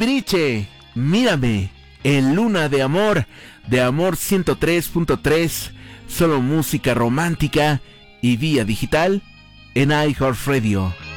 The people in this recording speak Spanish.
Timbiriche, mírame, en Luna de Amor 103.3, solo música romántica y vía digital en iHeartRadio.